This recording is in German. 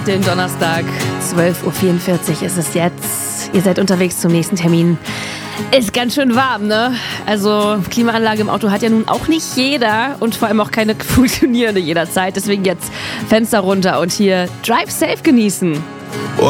Den Donnerstag, 12.44 Uhr ist es jetzt. Ihr seid unterwegs zum nächsten Termin. Ist ganz schön warm, ne? Also Klimaanlage im Auto hat ja nun auch nicht jeder und vor allem auch keine funktionierende jederzeit. Deswegen jetzt Fenster runter und hier Drive Safe genießen.